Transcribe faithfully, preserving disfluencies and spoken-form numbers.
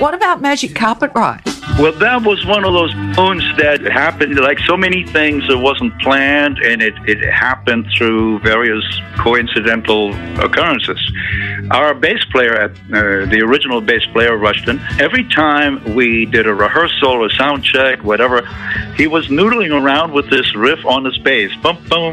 What about Magic Carpet Ride? Well, that was one of those moons that happened, like so many things, it wasn't planned, and it, it happened through various coincidental occurrences. Our bass player, at, uh, the original bass player, Rushton, every time we did a rehearsal or sound check, whatever, he was noodling around with this riff on his bass. Bum, bum,